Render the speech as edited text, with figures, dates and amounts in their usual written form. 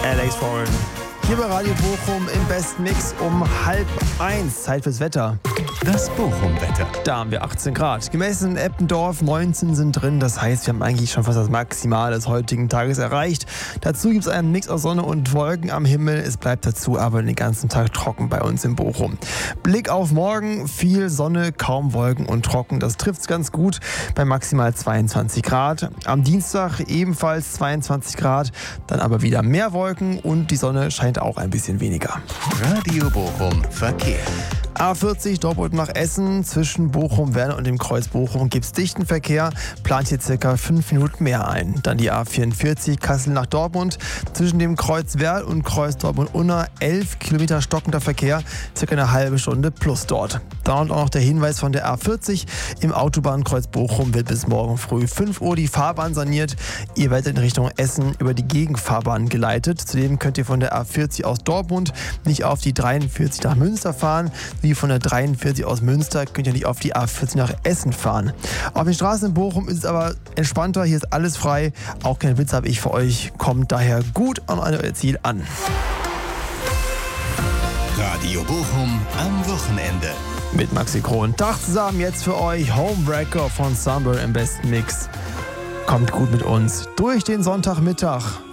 Alex Warren. Hier bei Radio Bochum im besten Mix um 12:30. Zeit fürs Wetter. Das Bochum-Wetter. Da haben wir 18 Grad. Gemessen in Eppendorf 19 sind drin. Das heißt, wir haben eigentlich schon fast das Maximal des heutigen Tages erreicht. Dazu gibt es einen Mix aus Sonne und Wolken am Himmel. Es bleibt dazu aber den ganzen Tag trocken bei uns in Bochum. Blick auf morgen. Viel Sonne, kaum Wolken und trocken. Das trifft es ganz gut bei maximal 22 Grad. Am Dienstag ebenfalls 22 Grad. Dann aber wieder mehr Wolken und die Sonne scheint auch ein bisschen weniger. Radio Bochum Verkehr. A40 Dortmund nach Essen. Zwischen Bochum-Werne und dem Kreuz Bochum gibt es dichten Verkehr. Plant hier ca. 5 Minuten mehr ein. Dann die A44 Kassel nach Dortmund. Zwischen dem Kreuz Werl und Kreuz Dortmund-Unna 11 Kilometer stockender Verkehr. Circa eine halbe Stunde plus dort. Dann auch noch der Hinweis von der A40. Im Autobahnkreuz Bochum wird bis morgen früh 5 Uhr die Fahrbahn saniert. Ihr werdet in Richtung Essen über die Gegenfahrbahn geleitet. Zudem könnt ihr von der A40 aus Dortmund nicht auf die 43 nach Münster fahren. Wie von der 43 aus Münster könnt ihr nicht auf die A40 nach Essen fahren. Auf den Straßen in Bochum ist es aber entspannter. Hier ist alles frei. Auch kein Witz habe ich für euch. Kommt daher gut an euer Ziel an. Radio Bochum am Wochenende. Mit Maxi Kron. Tag zusammen jetzt für euch. Homewrecker von Summer im besten Mix. Kommt gut mit uns durch den Sonntagmittag.